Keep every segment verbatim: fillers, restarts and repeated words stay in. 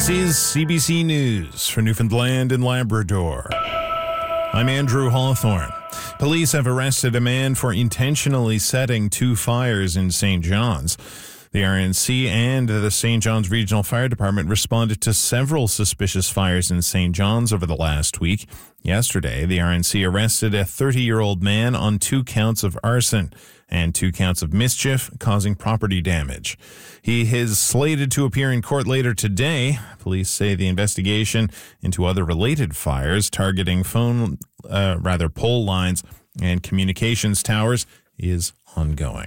This is C B C News for Newfoundland and Labrador. I'm Andrew Hawthorne. Police have arrested a man for intentionally setting two fires in Saint John's. The R N C and the Saint John's Regional Fire Department responded to several suspicious fires in Saint John's over the last week. Yesterday, the R N C arrested a thirty-year-old man on two counts of arson and two counts of mischief causing property damage. He is slated to appear in court later today. Police say the investigation into other related fires targeting phone, uh, rather pole lines and communications towers is ongoing.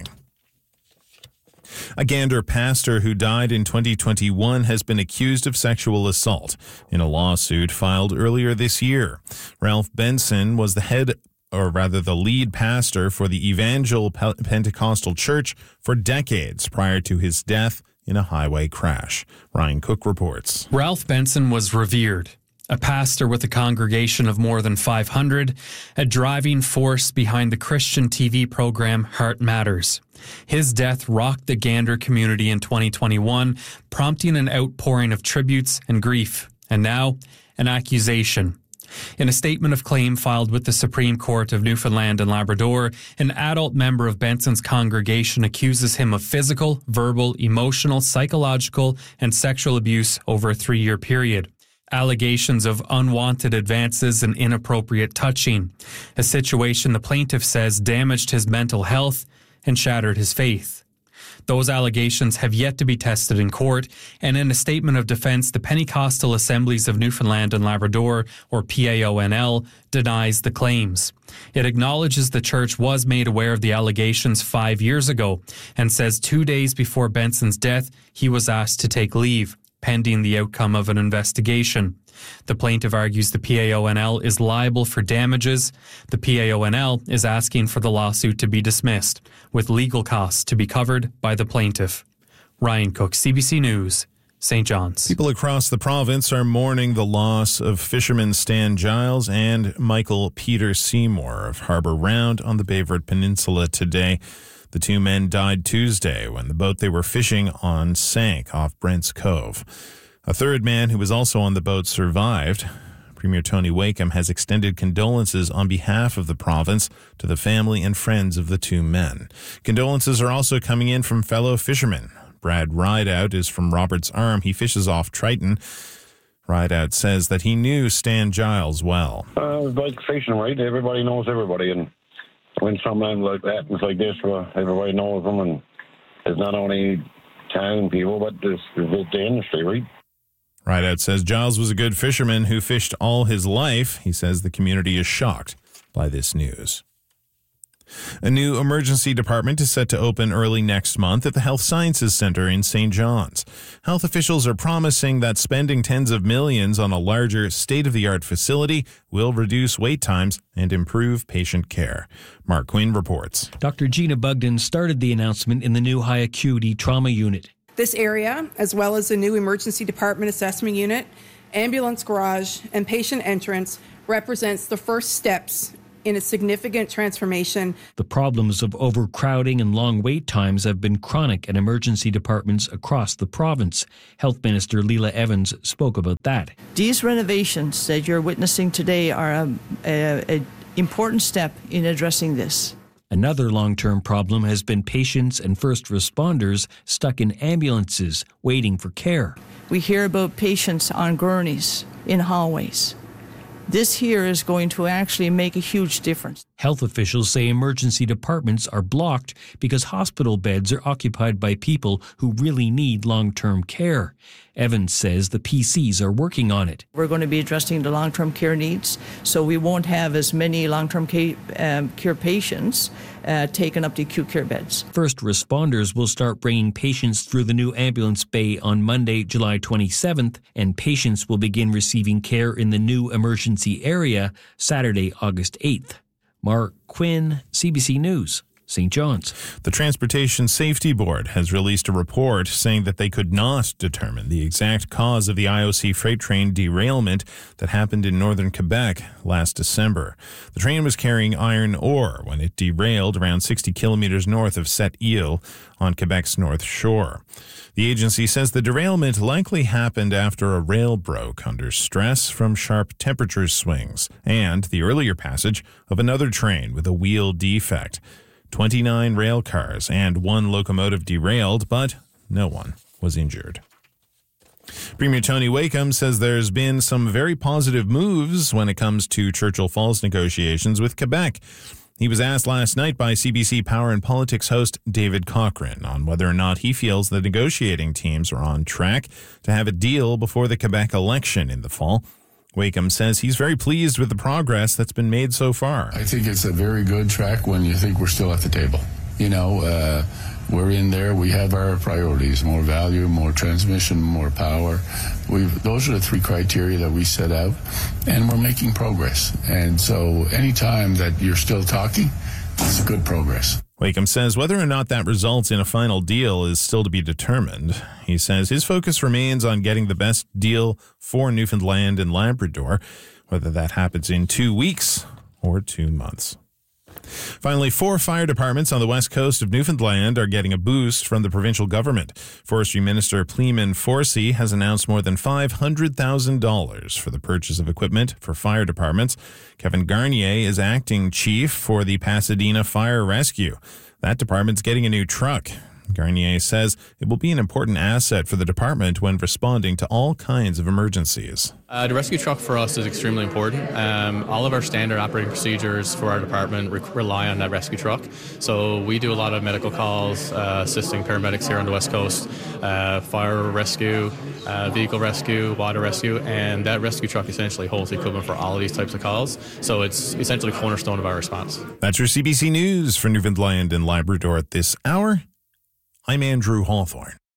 A Gander pastor who died in twenty twenty-one has been accused of sexual assault in a lawsuit filed earlier this year. Ralph Benson was the head, or rather the lead pastor for the Evangel Pentecostal Church for decades prior to his death in a highway crash. Ryan Cook reports. Ralph Benson was revered. A pastor with a congregation of more than five hundred, a driving force behind the Christian T V program Heart Matters. His death rocked the Gander community in twenty twenty-one, prompting an outpouring of tributes and grief, and now an accusation. In a statement of claim filed with the Supreme Court of Newfoundland and Labrador, an adult member of Benson's congregation accuses him of physical, verbal, emotional, psychological, and sexual abuse over a three-year period. Allegations of unwanted advances and inappropriate touching, a situation the plaintiff says damaged his mental health and shattered his faith. Those allegations have yet to be tested in court, and in a statement of defense, the Pentecostal Assemblies of Newfoundland and Labrador, or P A O N L, denies the claims. It acknowledges the church was made aware of the allegations five years ago and says two days before Benson's death, he was asked to take leave, pending the outcome of an investigation. The plaintiff argues the P A O N L is liable for damages. The P A O N L is asking for the lawsuit to be dismissed, with legal costs to be covered by the plaintiff. Ryan Cook, C B C News, Saint John's. People across the province are mourning the loss of fisherman Stan Giles and Michael Peter Seymour of Harbour Round on the Bayford Peninsula today. The two men died Tuesday when the boat they were fishing on sank off Brent's Cove. A third man who was also on the boat survived. Premier Tony Wakeham has extended condolences on behalf of the province to the family and friends of the two men. Condolences are also coming in from fellow fishermen. Brad Rideout is from Roberts Arm. He fishes off Triton. Rideout says that he knew Stan Giles well. Uh, like fishing, right? Everybody knows everybody, and when something like that happens like this, well, everybody knows them, and it's not only town people, but it's the industry, right? Rideout says Giles was a good fisherman who fished all his life. He says the community is shocked by this news. A new emergency department is set to open early next month at the Health Sciences Centre in Saint John's. Health officials are promising that spending tens of millions on a larger state-of-the-art facility will reduce wait times and improve patient care. Mark Quinn reports. Doctor Gina Bugden started the announcement in the new high-acuity trauma unit. This area, as well as the new emergency department assessment unit, ambulance garage, and patient entrance, represents the first steps in a significant transformation. The problems of overcrowding and long wait times have been chronic at emergency departments across the province. Health Minister Leela Evans spoke about that. These renovations that you're witnessing today are an a, a important step in addressing this. Another long-term problem has been patients and first responders stuck in ambulances waiting for care. We hear about patients on gurneys in hallways. This here is going to actually make a huge difference. Health officials say emergency departments are blocked because hospital beds are occupied by people who really need long-term care. Evans says the P Cs are working on it. We're going to be addressing the long-term care needs, so we won't have as many long-term care, um, care patients uh, taking up the acute care beds. First responders will start bringing patients through the new ambulance bay on Monday, July twenty-seventh, and patients will begin receiving care in the new emergency area Saturday, August eighth. Mark Quinn, C B C News, Saint John's. The Transportation Safety Board has released a report saying that they could not determine the exact cause of the I O C freight train derailment that happened in northern Quebec last December. The train was carrying iron ore when it derailed around sixty kilometers north of Sept-Îles on Quebec's north shore. The agency says the derailment likely happened after a rail broke under stress from sharp temperature swings and the earlier passage of another train with a wheel defect. twenty-nine rail cars and one locomotive derailed, but no one was injured. Premier Tony Wakeham says there's been some very positive moves when it comes to Churchill Falls negotiations with Quebec. He was asked last night by C B C Power and Politics host David Cochrane on whether or not he feels the negotiating teams are on track to have a deal before the Quebec election in the fall. Wakeham says he's very pleased with the progress that's been made so far. I think it's a very good track when you think we're still at the table. You know, uh, we're in there. We have our priorities: more value, more transmission, more power. We've, those are the three criteria that we set out, and we're making progress. And so anytime that you're still talking, it's good progress. Wakeham says whether or not that results in a final deal is still to be determined. He says his focus remains on getting the best deal for Newfoundland and Labrador, whether that happens in two weeks or two months. Finally, four fire departments on the west coast of Newfoundland are getting a boost from the provincial government. Forestry Minister Pleeman Forsey has announced more than five hundred thousand dollars for the purchase of equipment for fire departments. Kevin Garnier is acting chief for the Pasadena Fire Rescue. That department's getting a new truck. Garnier says it will be an important asset for the department when responding to all kinds of emergencies. Uh, the rescue truck for us is extremely important. Um, all of our standard operating procedures for our department re- rely on that rescue truck. So we do a lot of medical calls, uh, assisting paramedics here on the West Coast, uh, fire rescue, uh, vehicle rescue, water rescue, and that rescue truck essentially holds the equipment for all of these types of calls. So it's essentially the cornerstone of our response. That's your C B C News for Newfoundland and Labrador at this hour. I'm Andrew Hawthorne.